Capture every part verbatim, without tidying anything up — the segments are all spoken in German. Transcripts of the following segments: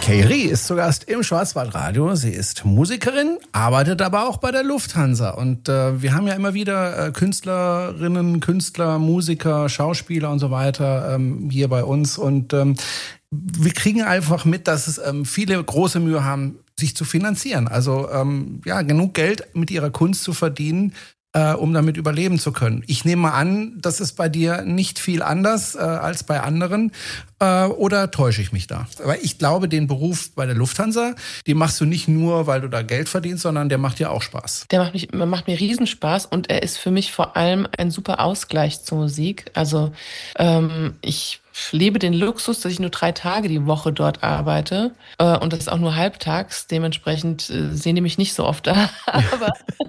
Kay-Ri ist zu Gast im Schwarzwaldradio. Sie ist Musikerin, arbeitet aber auch bei der Lufthansa. Und äh, wir haben ja immer wieder äh, Künstlerinnen, Künstler, Musiker, Schauspieler und so weiter ähm, hier bei uns. Und ähm, wir kriegen einfach mit, dass es ähm, viele große Mühe haben, sich zu finanzieren. Also ähm, ja, genug Geld mit ihrer Kunst zu verdienen, äh, um damit überleben zu können. Ich nehme an, das ist bei dir nicht viel anders äh, als bei anderen. Äh, oder täusche ich mich da? Aber ich glaube, den Beruf bei der Lufthansa, den machst du nicht nur, weil du da Geld verdienst, sondern der macht dir auch Spaß. Der macht, mich, macht mir Riesenspaß und er ist für mich vor allem ein super Ausgleich zur Musik. Also ähm, ich lebe den Luxus, dass ich nur drei Tage die Woche dort arbeite äh, und das auch nur halbtags. Dementsprechend äh, sehen die mich nicht so oft da. Aber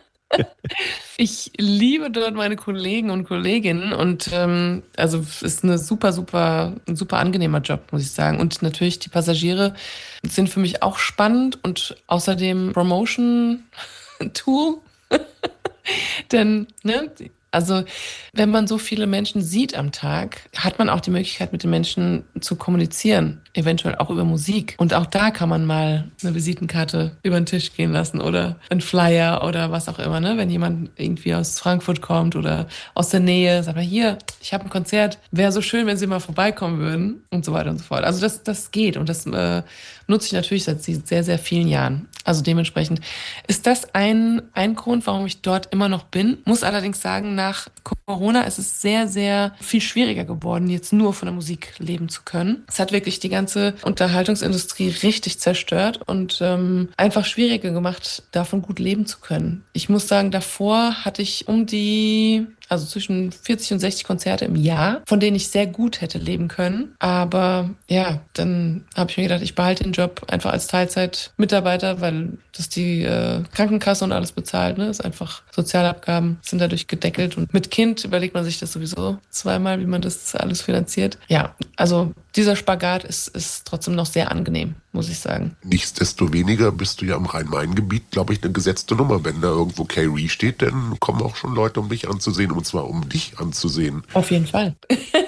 ich liebe dort meine Kollegen und Kolleginnen und ähm, also es ist eine super, super, ein super angenehmer Job, muss ich sagen. Und natürlich die Passagiere sind für mich auch spannend und außerdem Promotion-Tool. Denn, ne, also wenn man so viele Menschen sieht am Tag, hat man auch die Möglichkeit, mit den Menschen zu kommunizieren, eventuell auch über Musik. Und auch da kann man mal eine Visitenkarte über den Tisch gehen lassen oder einen Flyer oder was auch immer. Ne? Wenn jemand irgendwie aus Frankfurt kommt oder aus der Nähe, sagt man, hier, ich habe ein Konzert, wäre so schön, wenn Sie mal vorbeikommen würden und so weiter und so fort. Also das, das geht und das äh, nutze ich natürlich seit sehr, sehr vielen Jahren. Also dementsprechend ist das ein, ein Grund, warum ich dort immer noch bin. Muss allerdings sagen, nach Corona ist es sehr, sehr viel schwieriger geworden, jetzt nur von der Musik leben zu können. Es hat wirklich die ganze Unterhaltungsindustrie richtig zerstört und ähm, einfach schwieriger gemacht, davon gut leben zu können. Ich muss sagen, davor hatte ich um die... also zwischen vierzig und sechzig Konzerte im Jahr, von denen ich sehr gut hätte leben können. Aber ja, dann habe ich mir gedacht, ich behalte den Job einfach als Teilzeitmitarbeiter, weil das die äh, Krankenkasse und alles bezahlt. Ne? Das ist einfach, Sozialabgaben sind dadurch gedeckelt. Und mit Kind überlegt man sich das sowieso zweimal, wie man das alles finanziert. Ja, also dieser Spagat ist, ist trotzdem noch sehr angenehm, muss ich sagen. Nichtsdestoweniger bist du ja im Rhein-Main-Gebiet, glaube ich, eine gesetzte Nummer. Wenn da irgendwo Kay-Ri steht, dann kommen auch schon Leute, um dich anzusehen, und zwar um dich anzusehen. Auf jeden Fall.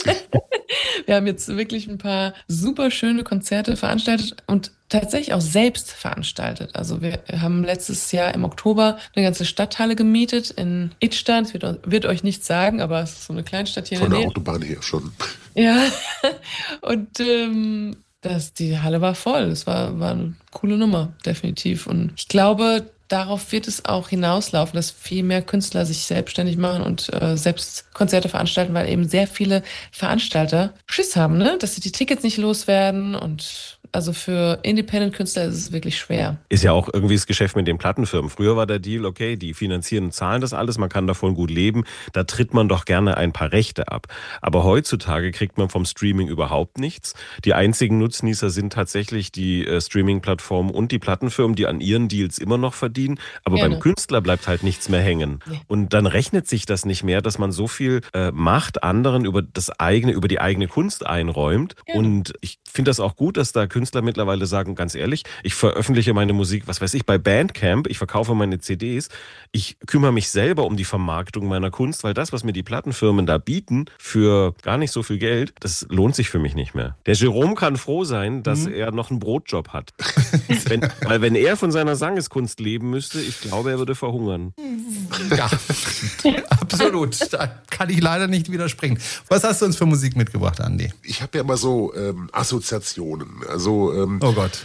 Wir haben jetzt wirklich ein paar super schöne Konzerte veranstaltet und tatsächlich auch selbst veranstaltet. Also wir haben letztes Jahr im Oktober eine ganze Stadthalle gemietet in Idstein. Das wird, wird euch nichts sagen, aber es ist so eine Kleinstadt hier Von in der der Nähe. Autobahn her schon. Ja, und ähm, das, die Halle war voll. Es war, war eine coole Nummer, definitiv. Und ich glaube, darauf wird es auch hinauslaufen, dass viel mehr Künstler sich selbstständig machen und äh, selbst Konzerte veranstalten, weil eben sehr viele Veranstalter Schiss haben, ne? Dass sie die Tickets nicht loswerden und also für Independent-Künstler ist es wirklich schwer. Ist ja auch irgendwie das Geschäft mit den Plattenfirmen. Früher war der Deal, okay, die finanzieren und zahlen das alles, man kann davon gut leben, da tritt man doch gerne ein paar Rechte ab. Aber heutzutage kriegt man vom Streaming überhaupt nichts. Die einzigen Nutznießer sind tatsächlich die äh, Streaming-Plattformen und die Plattenfirmen, die an ihren Deals immer noch verdienen. Aber gerne. Beim Künstler bleibt halt nichts mehr hängen. Nee. Und dann rechnet sich das nicht mehr, dass man so viel äh, Macht anderen über das eigene, über die eigene Kunst einräumt. Gerne. Und ich finde das auch gut, dass da Künstler mittlerweile sagen, ganz ehrlich, ich veröffentliche meine Musik, was weiß ich, bei Bandcamp, ich verkaufe meine C Ds, ich kümmere mich selber um die Vermarktung meiner Kunst, weil das, was mir die Plattenfirmen da bieten, für gar nicht so viel Geld, das lohnt sich für mich nicht mehr. Der Jerome kann froh sein, dass mhm. er noch einen Brotjob hat. wenn, weil wenn er von seiner Sangeskunst leben müsste, ich glaube, er würde verhungern. Ja, absolut. Da kann ich leider nicht widerspringen. Was hast du uns für Musik mitgebracht, Andi? Ich habe ja immer so ähm, Assoziationen. Also, ähm, oh Gott.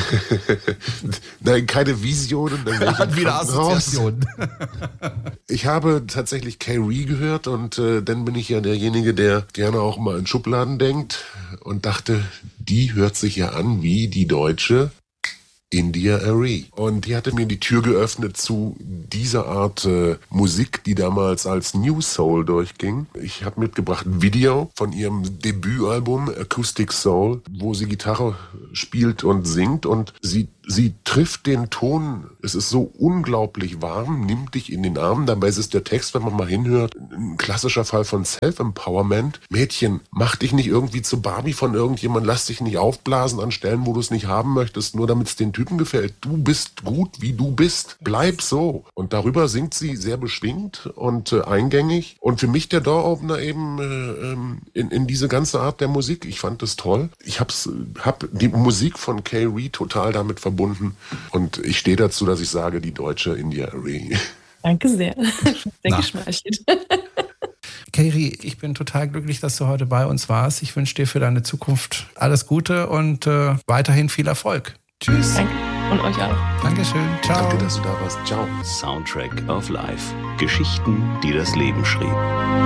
Nein, keine Visionen. Er hat wieder Assoziationen. Ich habe tatsächlich Kay-Ri gehört und äh, dann bin ich ja derjenige, der gerne auch mal in Schubladen denkt und dachte, die hört sich ja an wie die deutsche India.Arie. Und die hatte mir die Tür geöffnet zu dieser Art äh, Musik, die damals als New Soul durchging. Ich habe mitgebracht ein Video von ihrem Debütalbum Acoustic Soul, wo sie Gitarre spielt und singt und sie sie trifft den Ton, es ist so unglaublich warm, nimmt dich in den Arm. Dabei ist es der Text, wenn man mal hinhört, ein klassischer Fall von Self-Empowerment. Mädchen, mach dich nicht irgendwie zu Barbie von irgendjemand, lass dich nicht aufblasen an Stellen, wo du es nicht haben möchtest, nur damit es den Typen gefällt. Du bist gut, wie du bist. Bleib so. Und darüber singt sie sehr beschwingt und äh, eingängig. Und für mich der Door-Opener eben äh, in, in diese ganze Art der Musik. Ich fand das toll. Ich hab's, hab die Musik von Kay Reed total damit verbunden. Und ich stehe dazu, dass ich sage, die deutsche India.Arie. Danke sehr. Sehr geschmeichelt. Kay, ich bin total glücklich, dass du heute bei uns warst. Ich wünsche dir für deine Zukunft alles Gute und äh, weiterhin viel Erfolg. Tschüss. Danke. Und euch auch. Dankeschön. Ciao. Danke, dass du da warst. Ciao. Soundtrack of Life. Geschichten, die das Leben schrieb.